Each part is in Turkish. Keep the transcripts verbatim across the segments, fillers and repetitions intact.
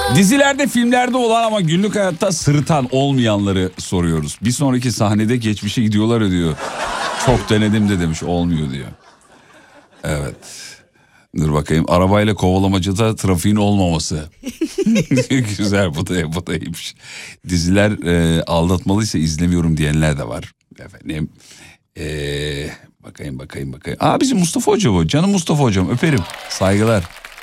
Dizilerde, filmlerde olan ama günlük hayatta sırıtan olmayanları soruyoruz. Bir sonraki sahnede geçmişe gidiyorlar diyor. Çok denedim de demiş, olmuyor diyor. Evet. Dur bakayım, arabayla kovalamacada trafiğin olmaması. Güzel, bu da, bu da iyiymiş. Diziler e, aldatmalıysa izlemiyorum diyenler de var. Efendim. E, bakayım bakayım bakayım. Aa, bizim Mustafa Hoca bu. Canım Mustafa Hocam, öperim. Saygılar.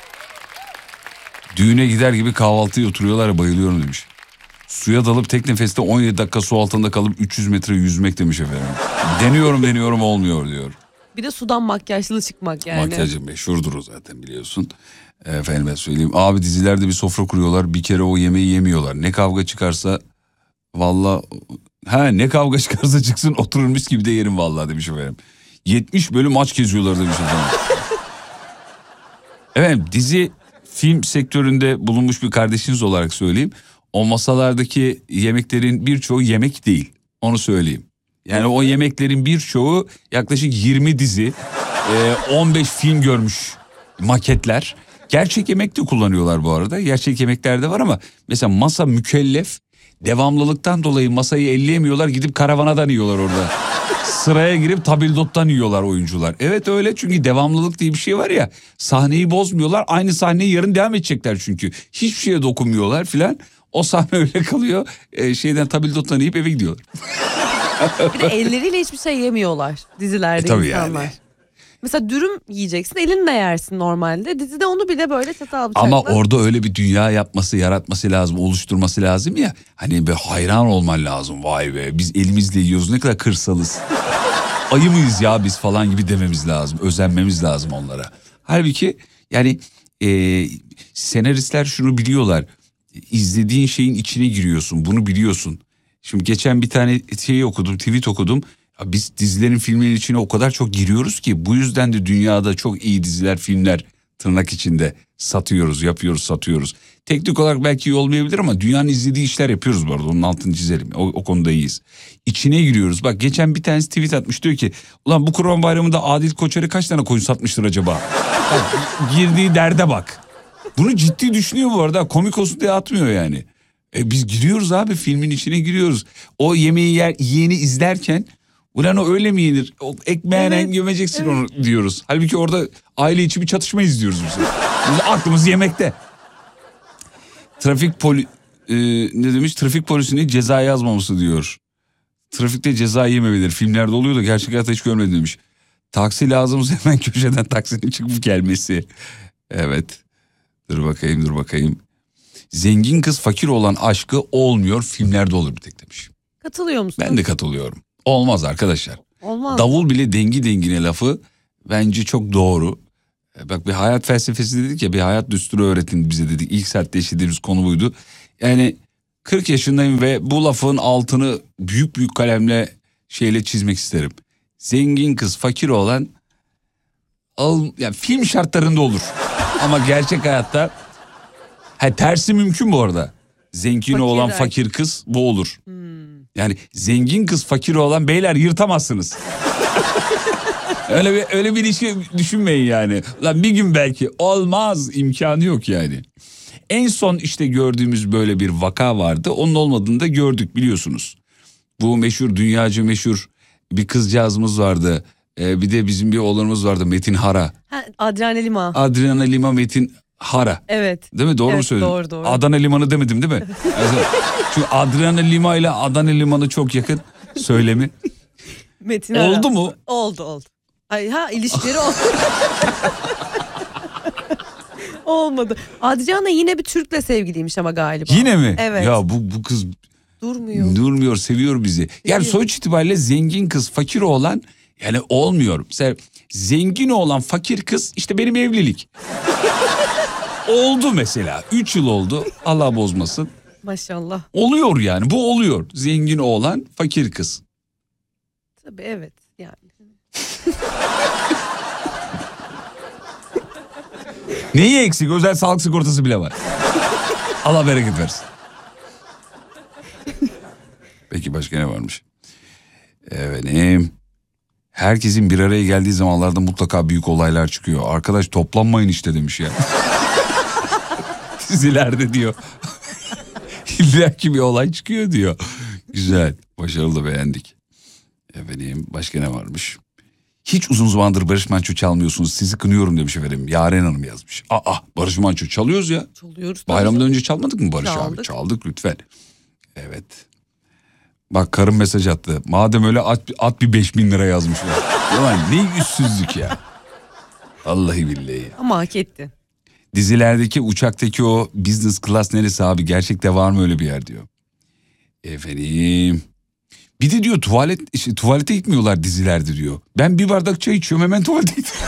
Düğüne gider gibi kahvaltıya oturuyorlar ya, bayılıyorum demiş. Suya dalıp tek nefeste on yedi dakika su altında kalıp üç yüz metre yüzmek demiş efendim. Deniyorum deniyorum olmuyor diyor. Bir de sudan makyajlı çıkmak yani. Makyajı meşhurdur o zaten, biliyorsun. Efendime söyleyeyim. Abi dizilerde bir sofra kuruyorlar, bir kere o yemeği yemiyorlar. Ne kavga çıkarsa valla, ha ne kavga çıkarsa çıksın otururmuş gibi de yerim valla demiş efendim. yetmiş bölüm aç geziyorlar demiş efendim. Efendim, dizi film sektöründe bulunmuş bir kardeşiniz olarak söyleyeyim. O masalardaki yemeklerin birçoğu yemek değil. Onu söyleyeyim. Yani o yemeklerin birçoğu yaklaşık yirmi dizi, on beş film görmüş maketler. Gerçek yemek de kullanıyorlar bu arada. Gerçek yemekler de var ama mesela masa mükellef. Devamlılıktan dolayı masayı elleyemiyorlar, gidip karavanadan yiyorlar orada. Sıraya girip tabildottan yiyorlar oyuncular. Evet öyle, çünkü devamlılık diye bir şey var ya. Sahneyi bozmuyorlar, aynı sahneyi yarın devam edecekler çünkü. Hiçbir şeye dokunmuyorlar filan. O sahne öyle kalıyor. Ee, şeyden tabildottan yiyip eve gidiyorlar. Bir de elleriyle hiçbir şey yemiyorlar dizilerde e, tabii insanlar. Yani. Mesela dürüm yiyeceksin, elinle yersin normalde. Dizide onu bile böyle çatal bıçakla. Ama orada öyle bir dünya yapması, yaratması lazım, oluşturması lazım ya. Hani bir hayran olman lazım. Vay be, biz elimizle yiyoruz, ne kadar kırsalız. Ayı mıyız ya biz falan gibi dememiz lazım. Özenmemiz lazım onlara. Halbuki yani e, senaristler şunu biliyorlar. İzlediğin şeyin içine giriyorsun, bunu biliyorsun. Şimdi geçen bir tane şey okudum, tweet okudum. Ya biz dizilerin, filmlerin içine o kadar çok giriyoruz ki bu yüzden de dünyada çok iyi diziler, filmler tırnak içinde satıyoruz, yapıyoruz, satıyoruz. Teknik olarak belki iyi olmayabilir ama dünyanın izlediği işler yapıyoruz bu arada, onun altını çizelim. O, o konuda iyiyiz. İçine giriyoruz. Bak geçen bir tanesi tweet atmış, diyor ki ulan bu Kurban Bayramı'nda Adil Koçer'e kaç tane koyun satmıştır acaba? Bak, girdiği derde bak. Bunu ciddi düşünüyor bu arada, komik olsun diye atmıyor yani. E biz giriyoruz abi, filmin içine giriyoruz. O yemeği yer, yiyeni izlerken ulan o öyle mi yenir? O ekmeğine evet, gömeceksin evet. Onu diyoruz. Halbuki orada aile içi bir çatışma izliyoruz biz. Biz aklımız yemekte. Trafik poli e, ne demiş? Trafik polisinin ceza yazmaması diyor. Trafikte ceza yememeleri filmlerde oluyor da gerçek hayatta hiç görmedim demiş. Taksi lazımsa hemen köşeden taksinin çıkıp gelmesi. Evet. Dur bakayım dur bakayım. Zengin kız fakir olan aşkı olmuyor, filmlerde olur bir tek demiş. Katılıyor musun? Ben de katılıyorum. Olmaz arkadaşlar. Olmaz. Davul bile dengi dengine lafı bence çok doğru. Bak bir hayat felsefesi dedik ya, bir hayat düsturu öğretin bize dedik. İlk saatte işlediğimiz konu buydu. Yani kırk yaşındayım ve bu lafın altını büyük büyük kalemle şeyle çizmek isterim. Zengin kız fakir olan al, yani film şartlarında olur. Ama gerçek hayatta ha, tersi mümkün bu arada. Zengin fakir olan er. fakir kız bu olur. Hmm. Yani zengin kız fakir olan beyler yırtamazsınız. öyle bir öyle bir ilişki düşünmeyin yani. Lan bir gün belki olmaz, imkanı yok yani. En son işte gördüğümüz böyle bir vaka vardı. Onun olmadığını da gördük biliyorsunuz. Bu meşhur, dünyaca meşhur bir kızcağızımız vardı. Ee, bir de bizim bir oğlanımız vardı, Metin Hara. Ha, Adriana Lima. Adriana Lima, Metin Hara. Evet. Değil mi? Doğru evet, mu söyledim? Doğru doğru. Adana Limanı demedim değil mi? Çünkü Adriana Lima ile Adana Limanı çok yakın söylemi. Metin Oldu Hara. mu? Oldu oldu. Ay ha, ilişkileri oldu. Olmadı. Adriana yine bir Türk'le sevgiliymiş ama galiba. Yine mi? Evet. Ya bu bu kız durmuyor. Durmuyor, seviyor bizi. Seviyor. Yani sonuç itibariyle zengin kız fakir oğlan yani olmuyor. Mesela zengin oğlan fakir kız işte benim evlilik. Oldu mesela. Üç yıl oldu. Allah bozmasın. Maşallah. Oluyor yani. Bu oluyor. Zengin oğlan fakir kız. Tabii evet yani. Neyi eksik? Özel sağlık sigortası bile var. Allah bereket versin. Peki başka ne varmış? Efendim. Herkesin bir araya geldiği zamanlarda mutlaka büyük olaylar çıkıyor. Arkadaş toplanmayın işte demiş ya. dizilerde diyor. İlla ki bir olay çıkıyor diyor. Güzel, başarılı, beğendik. Efendim başka ne varmış? Hiç uzun zamandır Barış Manço çalmıyorsunuz, sizi kınıyorum demiş efendim. Yaren Hanım yazmış. Aa, Barış Manço çalıyoruz ya. Çalıyoruz. Bayramdan önce çalmadık mı Barış Çaldık. abi? Çaldık lütfen. Evet. Bak karım mesaj attı. Madem öyle at, at bir beş bin lira yazmışlar. Ulan ne yüzsüzlük ya. Vallahi billahi. Ama hak etti. Dizilerdeki uçaktaki o business class neresi abi? Gerçekte var mı öyle bir yer diyor. Efendim. Bir de diyor tuvalet işte, tuvalete gitmiyorlar dizilerde diyor. Ben bir bardak çay içiyorum hemen tuvalete gidiyorum.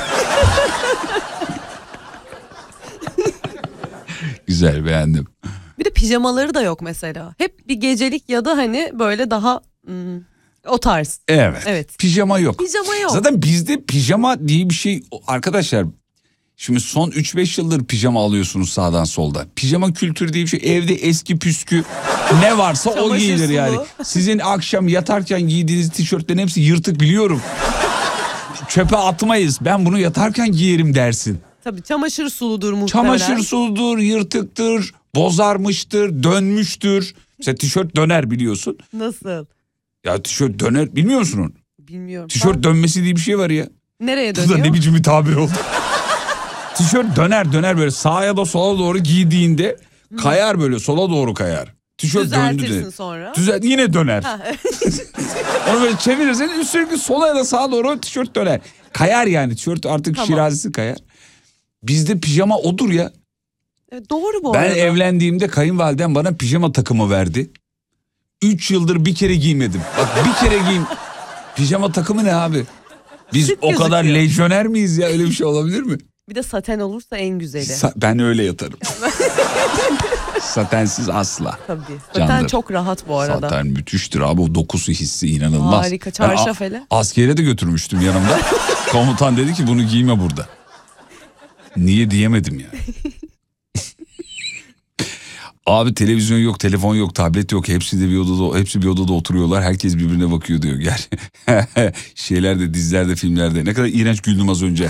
Güzel, beğendim. Bir de pijamaları da yok mesela. Hep bir gecelik ya da hani böyle daha hmm, o tarz. Evet. Evet. Pijama yok. Pijama yok. Zaten bizde pijama diye bir şey arkadaşlar. Şimdi son üç beş yıldır pijama alıyorsunuz sağdan soldan. Pijama kültürü diye bir şey. Evde eski püskü ne varsa o giyilir yani. Sizin akşam yatarken giydiğiniz tişörtlerin hepsi yırtık biliyorum. Çöpe atmayız. Ben bunu yatarken giyerim dersin. Tabii çamaşır suludur muhtemelen. Çamaşır suludur, yırtıktır, bozarmıştır, dönmüştür. Mesela tişört döner biliyorsun. Nasıl? Ya tişört döner bilmiyor musun onu? Bilmiyorum. Tişört Tamam. dönmesi diye bir şey var ya. Nereye Bu da dönüyor? ne biçim bir tabir oldu. Tişört döner döner böyle sağa ya da sola doğru giydiğinde kayar böyle sola doğru kayar. Tişört döndü Düzeltirsin de. sonra. Düzelt yine döner. Ha, evet. Onu böyle çevirirsen sürekli sola ya da sağa doğru tişört döner. Kayar yani tişört artık Tamam. şirazesi kayar. Bizde pijama odur ya. Evet, doğru bu Ben arada. evlendiğimde kayınvalidem bana pijama takımı verdi. Üç yıldır bir kere giymedim. Bak bir kere giyim. Pijama takımı ne abi? Biz Şık o kadar gözüküyor. lejyoner miyiz ya? Öyle bir şey olabilir mi? Bir de saten olursa en güzeli. Sa- ben öyle yatarım. Satensiz asla. Tabii. Saten Candır. çok rahat bu arada. Saten müthiştir abi, o dokusu hissi inanılmaz. Harika, Ben çarşaf a- hele. Askere de götürmüştüm yanımda. Komutan dedi ki bunu giyme burada. Niye diyemedim yani. Abi televizyon yok, telefon yok, tablet yok. Hepsi de bir odada, hepsi bir odada oturuyorlar. Herkes birbirine bakıyor diyor. Gel. Şeylerde, dizilerde, filmlerde. Ne kadar iğrenç güldüm az önce.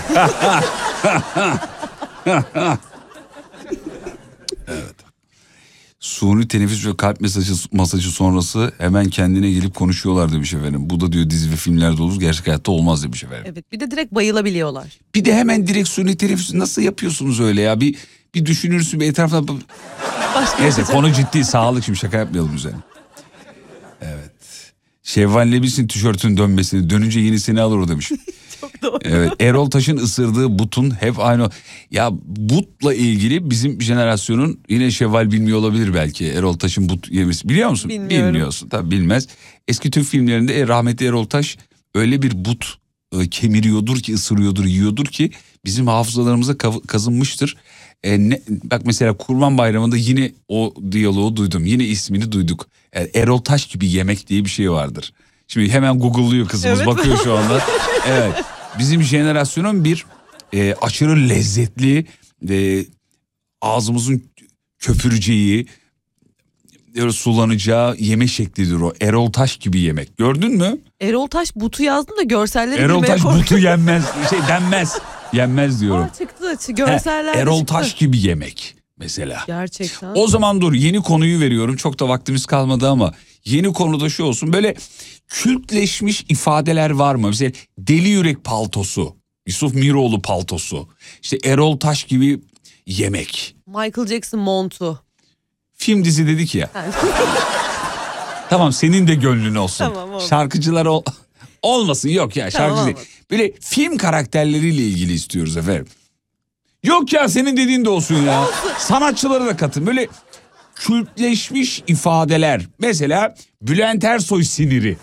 Evet. Suni teneffüs ve kalp mesajı, masajı sonrası hemen kendine gelip konuşuyorlar demiş efendim. Bu da diyor dizi ve filmlerde olur, gerçek hayatta olmaz demiş efendim. Evet, bir de direkt bayılabiliyorlar. Bir de hemen direkt suni teneffüs nasıl yapıyorsunuz öyle ya? Bir bir düşünürsün, bir etrafta... Başka Neyse yapacak- konu ciddi, sağlık, şimdi şaka yapmayalım üzerine. Evet. Şevval Lebis'in tişörtünün dönmesini, dönünce yenisini alır o demiş. Çok doğru. Evet, Erol Taş'ın ısırdığı butun hep aynı. Ya butla ilgili bizim jenerasyonun, yine Şevval bilmiyor olabilir belki, Erol Taş'ın but yemesi. Biliyor musun? Bilmiyorum. Bilmiyorsun tabii, bilmez. Eski Türk filmlerinde e, rahmetli Erol Taş öyle bir but e, kemiriyordur ki, ısırıyordur, yiyordur ki bizim hafızalarımıza kav- kazınmıştır. E, ne, bak mesela Kurban Bayramı'nda yine o diyaloğu duydum. Yine ismini duyduk. E, Erol Taş gibi yemek diye bir şey vardır. Şimdi hemen Google'lıyor kızımız, Evet. bakıyor şu anda. Evet. Bizim jenerasyonun bir e, aşırı lezzetli, e, ağzımızın köpüreceği, e, sulanacağı yeme şeklidir o. Erol Taş gibi yemek. Gördün mü? Erol Taş butu yazdım da görselleri Erol girmeye Taş korkuyorum. butu yenmez, şey denmez. Yenmez diyorum. Aa, çıktı açı. Görseller He, Erol çıktı. Taş gibi yemek mesela. Gerçekten. O zaman dur, yeni konuyu veriyorum. Çok da vaktimiz kalmadı ama yeni konuda şu olsun. Böyle kültleşmiş ifadeler var mı? Mesela Deli Yürek paltosu, Yusuf Miroğlu paltosu, İşte Erol Taş gibi yemek. Michael Jackson montu. Film dizi dedik ya. Yani. Tamam, senin de gönlün olsun. Tamam, oldu. Şarkıcılar ol... olmasın, yok ya şarkıcı Tamam, değil. olmadı. Böyle film karakterleriyle ilgili istiyoruz efendim. Yok ya, senin dediğin de olsun ya. Sanatçıları da katın. Böyle kültleşmiş ifadeler. Mesela Bülent Ersoy siniri.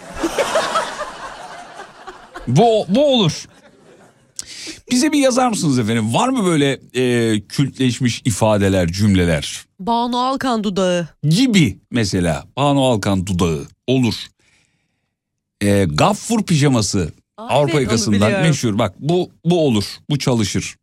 bu, bu olur. Bize bir yazar mısınız efendim? Var mı böyle e, kültleşmiş ifadeler, cümleler? Banu Alkan dudağı. Gibi mesela. Banu Alkan dudağı olur. E, Gaffur pijaması. Aa, Avrupa evet, onu yakasından biliyorum. meşhur. Bak bu bu olur. Bu çalışır.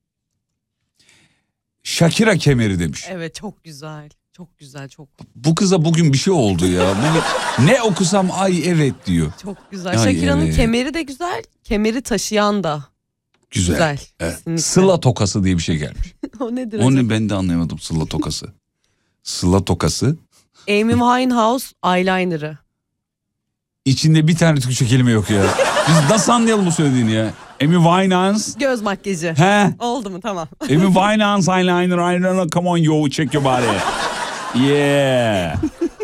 Shakira kemeri demiş. Evet, çok güzel. Çok güzel, çok Bu kıza bugün bir şey oldu ya. Bugün ne okusam ay evet diyor. çok güzel. Ay, Shakira'nın evet. kemeri de güzel, kemeri taşıyan da Güzel. güzel. Evet. Kesinlikle. Sıla tokası diye bir şey gelmiş. O nedir Onu acaba? ben de anlayamadım, sıla tokası. Sıla tokası. Amy Winehouse eyeliner'ı. İçinde bir tane Türkçe kelime yok ya. Biz nasıl anlayalım bu söylediğini ya? Amy Winehouse. Göz makyajı. He. Oldu mu? Tamam. Amy Winehouse eyeliner. I don't know. Come on yo. Check your body. Yeah.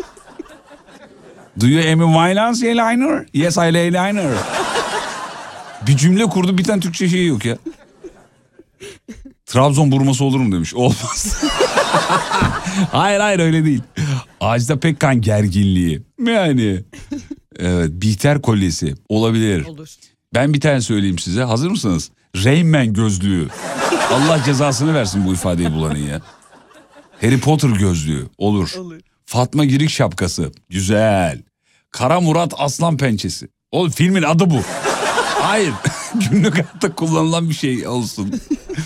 Do you Amy Winehouse eyeliner? Yes, I eyeliner. Bir cümle kurdu, bir tane Türkçe şey yok ya. Trabzon burması olur mu demiş. Olmaz. Hayır hayır öyle değil. Ajda Pekkan gerginliği. Yani. Evet, Bihter kolyesi olabilir. Olur. Ben bir tane söyleyeyim size. Hazır mısınız? Rain Man gözlüğü. Allah cezasını versin bu ifadeyi bulanın ya. Harry Potter gözlüğü. Olur. Olur. Fatma Girik şapkası. Güzel. Kara Murat Aslan pençesi. Oğlum filmin adı bu. Hayır. Günlük hayatta kullanılan bir şey olsun.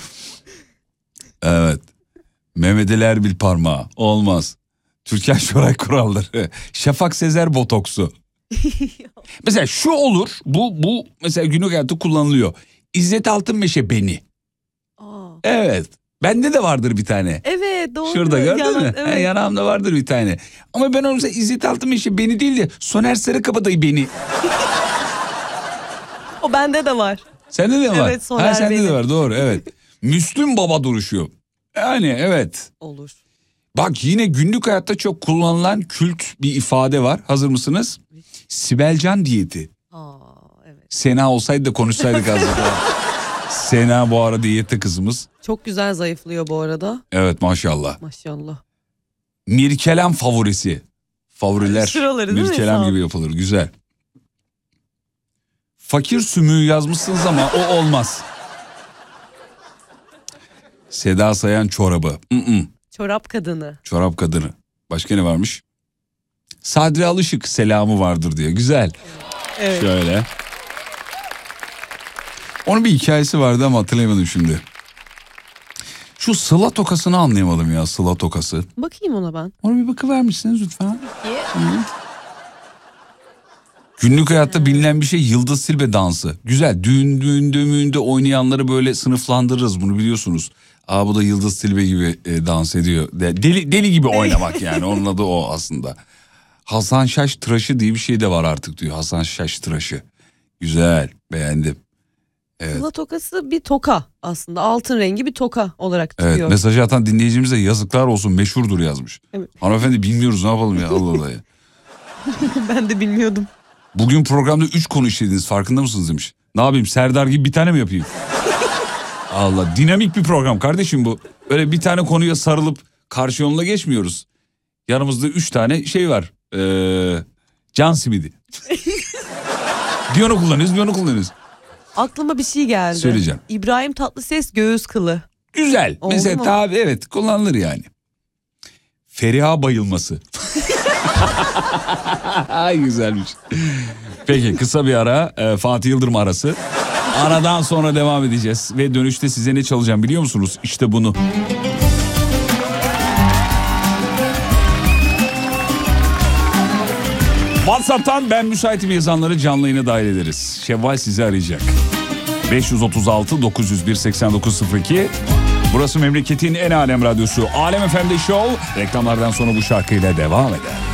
Evet. Mehmet Ali Erbil parmağı. Olmaz. Türkan Şoray kuralları. Şafak Sezer botoksu. Mesela şu olur. Bu bu mesela günlük hayatta kullanılıyor. İzzet Altınmeşe beni. Aa. Evet. Bende de vardır bir tane. Evet doğru. Şurada gördün Yalan, mü? evet. He, yanağımda vardır bir tane. Ama ben onu mesela İzzet Altınmeşe beni değil de Soner Sarıkabadayı beni. O bende de var. Sende de var. Evet, Soner ha, sende benim. de var doğru evet. Müslüm Baba duruşu. Yani evet. Olur. Bak yine günlük hayatta çok kullanılan kült bir ifade var. Hazır mısınız? Sibelcan diyeti. Aa evet. Sena olsaydı da konuşsaydık azıcık. Sena bu ara diyette kızımız. Çok güzel zayıflıyor bu arada. Evet maşallah. Maşallah. Mirkelem favorisi. Favoriler Şuraları değil mi? Mirkelem Sağ ol. gibi yapılır. Güzel. Fakir sümüğü yazmışsınız ama o olmaz. Seda Sayan çorabı. Mm-mm. Çorap kadını. Çorap kadını. Başka ne varmış? Sadri Alışık selamı vardır diyor. Güzel. Evet. Şöyle. Onun bir hikayesi vardı ama hatırlayamadım şimdi. Şu Sıla tokasını anlayamadım ya, Sıla tokası. Bakayım ona ben. Ona bir bakıvermişsiniz lütfen. Yeah. Evet. Günlük hayatta bilinen bir şey Yıldız Tilbe dansı. Güzel. Düğün düğünde müğünde oynayanları böyle sınıflandırırız, bunu biliyorsunuz. Aa bu da Yıldız Tilbe gibi e, dans ediyor. De, deli, deli gibi oynamak yani, onun adı o aslında. Hasan Şaş tıraşı diye bir şey de var artık diyor. Hasan Şaş tıraşı. Güzel, beğendim. Evet. Sıla tokası bir toka aslında. Altın rengi bir toka olarak duruyor. Evet, mesajı atan dinleyicimize yazıklar olsun, meşhurdur yazmış. Evet. Hanımefendi bilmiyoruz, ne yapalım ya, Allah Allah ya. Ben de bilmiyordum. Bugün programda üç konu işlediniz, farkında mısınız demiş. Ne yapayım, Serdar gibi bir tane mi yapayım? Allah, dinamik bir program kardeşim bu. Öyle bir tane konuya sarılıp karşı yoluna geçmiyoruz. Yanımızda üç tane şey var. Ee, can simidi. Bir onu kullanıyoruz, bir onu kullanıyoruz. Aklıma bir şey geldi. Söyleyeceğim. İbrahim Tatlıses göğüs kılı. Güzel. Oldu Mesela mu? tabi evet kullanılır yani. Feriha bayılması. Ay güzelmiş. Peki kısa bir ara, e, Fatih Yıldırım arası. Aradan sonra devam edeceğiz ve dönüşte size ne çalacağım biliyor musunuz? İşte bunu. WhatsApp'tan ben müsaitim yazanları canlı yayına dahil ederiz. Şevval sizi arayacak. beş otuz altı dokuz yüz bir seksen dokuz sıfır iki. Burası memleketin en alem radyosu. Alem F M'de Show. Reklamlardan sonra bu şarkıyla devam eder.